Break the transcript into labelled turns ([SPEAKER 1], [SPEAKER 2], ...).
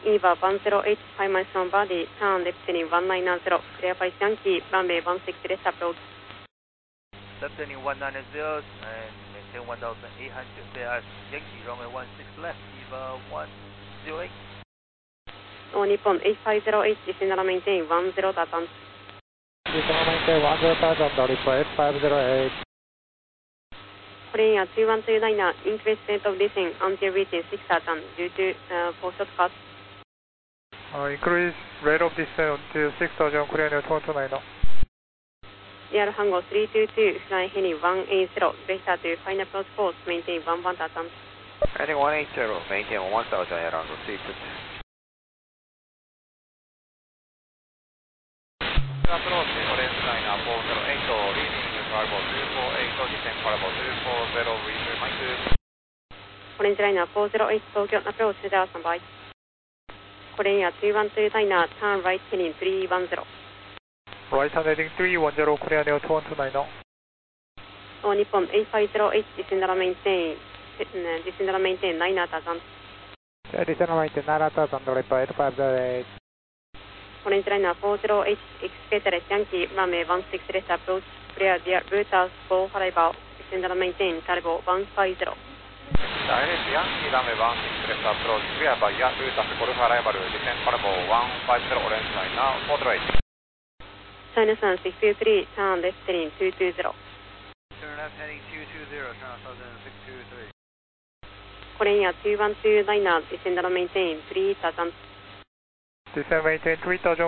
[SPEAKER 1] EVA 10H, high minus 1 body, turn left heading 190, clear by Yankee, runway 16 left approach.
[SPEAKER 2] Left heading 190 and maintain 1800, clear Yankee, runway 16 left, EVA 108.
[SPEAKER 1] Nippon 850H, descend and maintain 10 thousand.
[SPEAKER 3] Descend and maintain 10,000, report 508.
[SPEAKER 1] Korean 2129, increase rate of descent until reaching 6,000 due to 4 short cuts.
[SPEAKER 3] Increase rate of descent until 6,000, Korean 2129.
[SPEAKER 1] ER Hango 322, flying heading 180, vector to final approach course, maintain 11,000.
[SPEAKER 4] Heading 180, maintain 1,000 around 322. Approach orange line 408, leading variable 248, descent variable 240, reach reminder.
[SPEAKER 1] Orange line 408, Tokyo approach to the standby. Korean 2129, turn right heading 310.
[SPEAKER 3] Right hand heading 310, Korean 2129.
[SPEAKER 1] Nippon 850H, descend and maintain 9,000.
[SPEAKER 3] Descend and maintain 9,000, report 508.
[SPEAKER 1] Orange line 40H, excated Yankee, runway 16 left approach, clear the routers for arrival, descend and maintain Carbo 150.
[SPEAKER 4] Direct Yankee, runway 16 left approach, clear by routers for arrival, descend Carbo 150, orange line now 48.
[SPEAKER 1] China Sun 623, turn left heading 220.
[SPEAKER 2] Turn left heading 220, China Southern 623.
[SPEAKER 1] Korean 2129, descend and maintain 3,000.
[SPEAKER 3] Descend maintain 3,000.